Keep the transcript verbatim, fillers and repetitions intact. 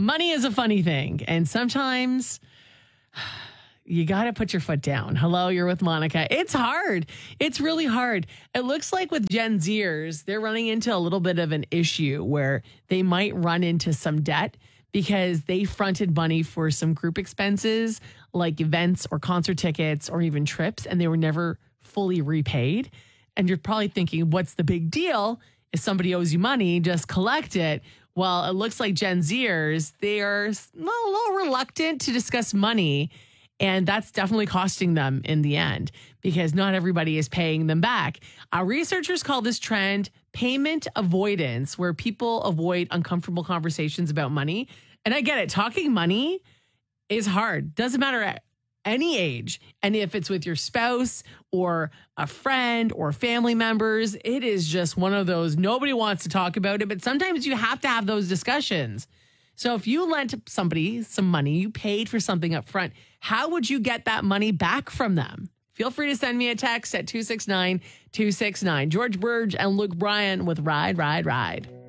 Money is a funny thing, and sometimes you got to put your foot down. Hello, you're with Monica. It's hard. It's really hard. It looks like with Gen Zers, they're running into a little bit of an issue where they might run into some debt because they fronted money for some group expenses like events or concert tickets or even trips, and they were never fully repaid. And you're probably thinking, what's the big deal? If somebody owes you money, just collect it. Well, it looks like Gen Zers, they are a little reluctant to discuss money. And that's definitely costing them in the end because not everybody is paying them back. Our researchers call this trend payment avoidance, where people avoid uncomfortable conversations about money. And I get it. Talking money is hard. Doesn't matter at any age. And if it's with your spouse or a friend or family members, it is just one of those, nobody wants to talk about it, but sometimes you have to have those discussions. So if you lent somebody some money, you paid for something up front, how would you get that money back from them? Feel free to send me a text at two six nine two six nine. George Burge and Luke Bryan with Ride, Ride, Ride.